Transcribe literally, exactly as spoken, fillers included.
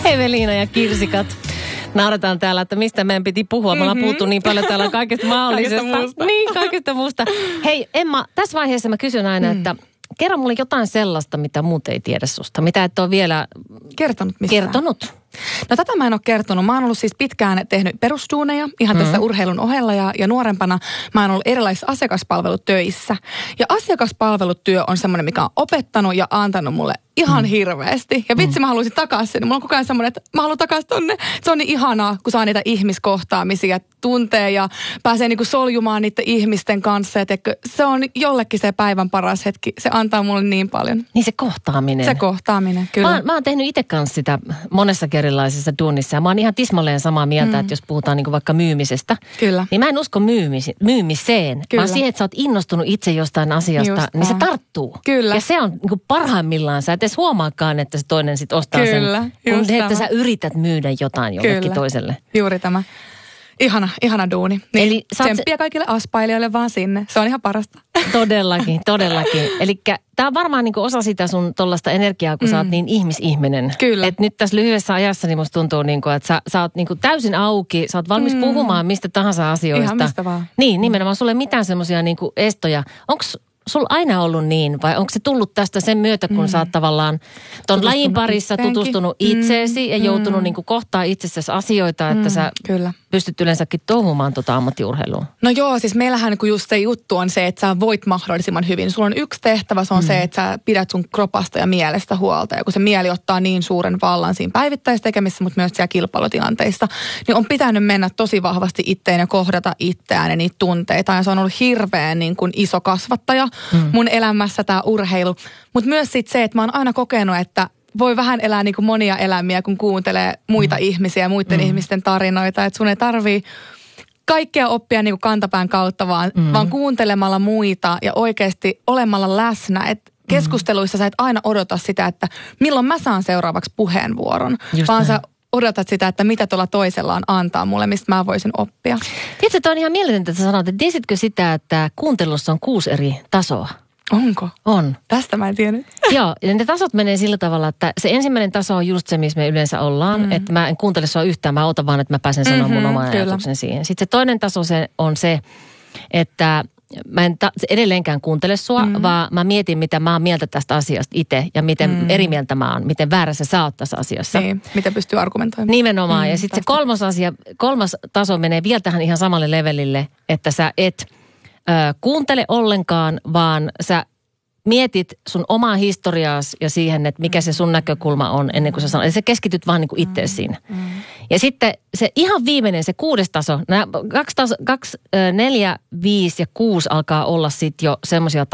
Eveliina ja kirsikat. Nauretaan täällä, että mistä meidän piti puhua. Me ollaan mm-hmm. puhuttu niin paljon täällä kaikesta mahdollisesta. Kaikesta muusta. Niin, kaikesta muusta. Hei Emma, tässä vaiheessa mä kysyn aina, mm. että kerro mulle jotain sellaista, mitä muut ei tiedä susta. Mitä et ole vielä kertonut missään. Kertonut. No tätä mä en ole kertonut. Mä oon ollut siis pitkään tehnyt perusduuneja ihan mm. tässä urheilun ohella ja, ja nuorempana mä oon ollut erilaisissa asiakaspalvelutöissä. Ja asiakaspalvelutyö on semmoinen, mikä on opettanut ja antanut mulle ihan mm. hirveästi. Ja vitsi, mm. mä haluaisin takaisin sinne. Mulla on koko ajan semmoinen, että mä haluan takaisin tonne. Se on niin ihanaa, kun saa niitä ihmiskohtaamisia, tuntee ja pääsee niinku soljumaan niiden ihmisten kanssa. Et se on jollekin se päivän paras hetki. Se antaa mulle niin paljon. Niin se kohtaaminen. Se kohtaaminen, kyllä. Mä, oon, mä oon tehnyt itse kanssa sitä monessakin erilaisissa duunissa. Ja mä oon ihan tismalleen samaa mieltä, mm. että jos puhutaan niinku vaikka myymisestä. Kyllä. Niin mä en usko myymisi, myymiseen. Kyllä. Vaan siihen, että sä oot innostunut itse jostain asiasta, Just niin se on. tarttuu. Kyllä. Ja se on niinku parhaimmillaan. Sä et edes huomaakaan, että se toinen sit ostaa Kyllä, sen. Kun just että tämä. sä yrität myydä jotain jollekin Kyllä. toiselle. Juuri tämä. Ihana, ihana duuni. Niin, Eli tsemppiä se... kaikille aspailijoille vaan sinne. Se on ihan parasta. Todellakin, todellakin. Eli tämä on varmaan niinku osa sitä sun tollaista energiaa, kun mm. sä oot niin ihmisihminen. Kyllä. Et nyt tässä lyhyessä ajassa niin musta tuntuu, niinku, että sä, sä oot niinku täysin auki, sä oot valmis mm. puhumaan mistä tahansa asioista. Ihan mistä vaan. Niin, nimenomaan sulle ei mitään semmoisia niinku estoja. Onko sulla aina ollut niin vai onko se tullut tästä sen myötä, kun mm. sä oot tavallaan ton lajin parissa itseänkin. tutustunut itseesi mm. ja joutunut mm. niinku kohtaa itsessäsi asioita, että mm. sä Kyllä. pystyt yleensäkin touhumaan tota ammattiurheilua? No joo, siis meillähän niinku just se juttu on se, että sä voit mahdollisimman hyvin. Sulla on yksi tehtävä, se on mm. se, että sä pidät sun kropasta ja mielestä huolta. Ja kun se mieli ottaa niin suuren vallan siinä päivittäistekemissä, mutta myös siellä kilpailutilanteissa, niin on pitänyt mennä tosi vahvasti itteen ja kohdata itseään ja niitä tunteita. Ja se on ollut hirveän niin kuin iso kasvattaja mm. mun elämässä tämä urheilu. Mutta myös sit se, että mä oon aina kokenut, että voi vähän elää niin kuin monia elämiä, kun kuuntelee muita mm. ihmisiä ja muiden mm. ihmisten tarinoita. Että sun ei tarvii kaikkea oppia niin kuin kantapään kautta, vaan, mm. vaan kuuntelemalla muita ja oikeasti olemalla läsnä. Että keskusteluissa sä et aina odota sitä, että milloin mä saan seuraavaksi puheenvuoron, Just vaan näin. sä odotat sitä, että mitä tuolla toisellaan antaa mulle, mistä mä voisin oppia. Tiedätkö, toi on ihan mieletöntä, että sä sanot, että tiesitkö sitä, että kuuntelussa on kuusi eri tasoa? Onko? On. Tästä mä en tiennyt. Joo, ja ne tasot menee sillä tavalla, että se ensimmäinen taso on just se, missä me yleensä ollaan. Mm. Että mä en kuuntele sua yhtään, mä otan vaan, että mä pääsen sanomaan mm-hmm, mun oman kyllä. ajatuksen siihen. Sitten se toinen taso se on se, että mä en ta- edelleenkään kuuntele sua, mm. vaan mä mietin, mitä mä oon mieltä tästä asiasta itse ja miten mm. eri mieltä mä oon, miten väärässä sä oot tässä asiassa. Niin, miten pystyy argumentoimaan. Nimenomaan. Mm, ja sitten se kolmas asia, kolmas taso menee vielä tähän ihan samalle levelille, että sä et ö, kuuntele ollenkaan, vaan sä mietit sun omaa historiaas ja siihen, että mikä se sun näkökulma on ennen kuin sä sanot. Eli sä keskityt vaan niin kuin itse siinä. Mm. Ja sitten se ihan viimeinen, se kuudes taso, nämä kaksi, taso, kaksi neljä, viisi ja kuusi alkaa olla sitten jo semmoisia